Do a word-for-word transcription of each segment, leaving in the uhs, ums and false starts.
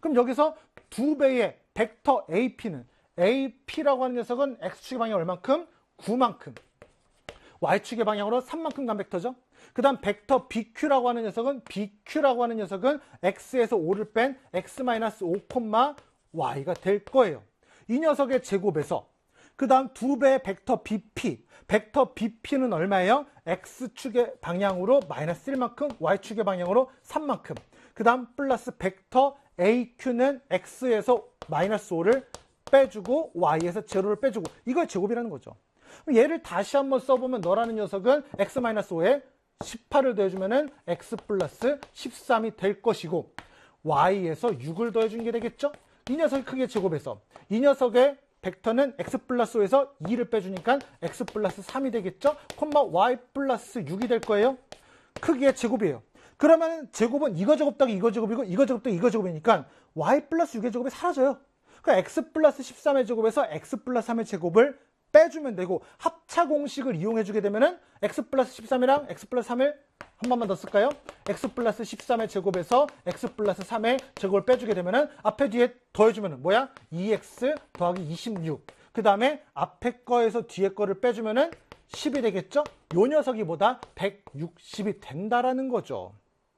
그럼 여기서 두 배의 벡터 에이피는 에이피라고 하는 녀석은 x축의 방향 얼만큼? 구만큼. y축의 방향으로 삼만큼 간 벡터죠. 그 다음 벡터 비큐라고 하는 녀석은 비큐라고 하는 녀석은 x에서 오를 뺀 x 오, y가 될 거예요. 이 녀석의 제곱에서 그 다음 두 배의 벡터 비피, 벡터 비피는 얼마예요? x축의 방향으로 마이너스 일만큼, y축의 방향으로 삼만큼. 그 다음 플러스 벡터 에이큐는 x에서 마이너스 오를 빼주고 y에서 제로를 빼주고, 이걸 제곱이라는 거죠. 얘를 다시 한번 써보면 너라는 녀석은 x 오에 십팔을 더해주면은 x 플러스 십삼이 될 것이고, y에서 육을 더해주는 게 되겠죠? 이 녀석이 크게 제곱해서 이 녀석의 벡터는 x 플러스 오에서 이를 빼주니까 x 플러스 삼이 되겠죠? 콤마 y 플러스 육이 될 거예요. 크기의 제곱이에요. 그러면 제곱은 이거 제곱 더하기 이거 제곱이고 이거 제곱 더하기 이거 제곱이니까 y 플러스 육의 제곱이 사라져요. 그러니까 x 플러스 십삼의 제곱에서 x 플러스 삼의 제곱을 빼주면 되고, 합차 공식을 이용해 주게 되면은 x 플러스 십삼이랑 x 플러스 삼을 한 번만 더 쓸까요? x 플러스 십삼의 제곱에서 x 플러스 삼의 제곱을 빼주게 되면은 앞에 뒤에 더해주면은 뭐야? 이 엑스 더하기 이십육. 그 다음에 앞에 거에서 뒤에 거를 빼주면은 십이 되겠죠? 요 녀석이 보다 백육십이 된다라는 거죠.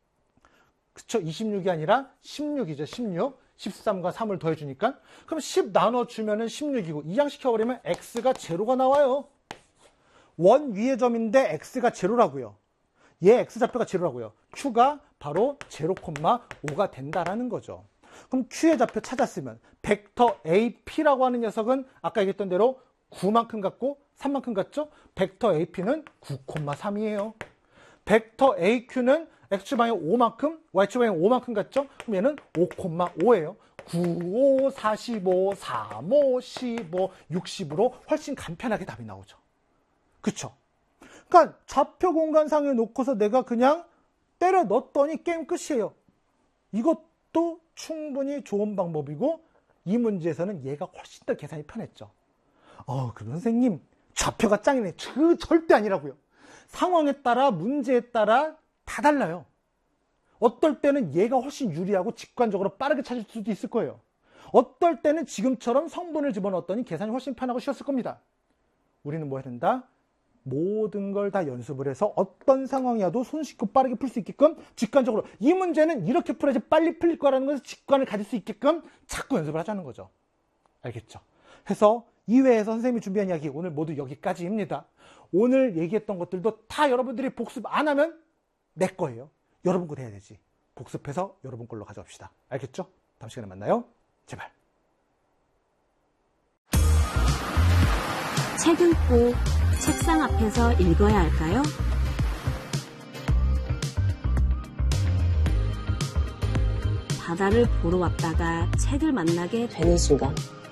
그쵸? 이십육이 아니라 십육이죠. 십육. 십삼과 삼을 더해주니까. 그럼 십 나눠주면은 십육이고, 이항시켜버리면 x가 제로가 나와요. 원 위의 점인데 x가 제로라고요. 얘 x좌표가 제로라고요. q가 바로 제로, 오가 된다라는 거죠. 그럼 q의 좌표 찾았으면 벡터 에이피라고 하는 녀석은 아까 얘기했던 대로 구만큼 같고 삼만큼 같죠? 벡터 에이피는 구, 삼이에요. 벡터 에이큐는 x축 방향 오만큼, y축 방향 오만큼 같죠? 그럼 얘는 오, 오예요. 구, 오, 사십오, 삼, 오, 십오, 육십으로 훨씬 간편하게 답이 나오죠. 그쵸? 그러니까 좌표 공간상에 놓고서 내가 그냥 때려 넣었더니 게임 끝이에요. 이것도 충분히 좋은 방법이고, 이 문제에서는 얘가 훨씬 더 계산이 편했죠. 어, 그럼 선생님, 좌표가 짱이네. 그 절대 아니라고요. 상황에 따라, 문제에 따라 다 달라요. 어떨 때는 얘가 훨씬 유리하고 직관적으로 빠르게 찾을 수도 있을 거예요. 어떨 때는 지금처럼 성분을 집어넣었더니 계산이 훨씬 편하고 쉬웠을 겁니다. 우리는 뭐 해야 된다? 모든 걸 다 연습을 해서 어떤 상황이라도 손쉽고 빠르게 풀 수 있게끔 직관적으로, 이 문제는 이렇게 풀어야지 빨리 풀릴 거라는 것을 직관을 가질 수 있게끔 자꾸 연습을 하자는 거죠. 알겠죠? 해서 이 회에서 선생님이 준비한 이야기 오늘 모두 여기까지입니다. 오늘 얘기했던 것들도 다 여러분들이 복습 안 하면 내 거예요. 여러분 거 해야 되지. 복습해서 여러분 걸로 가져갑시다. 알겠죠? 다음 시간에 만나요. 제발. 책은 꼭 책상 앞에서 읽어야 할까요? 바다를 보러 왔다가 책을 만나게 되는 순간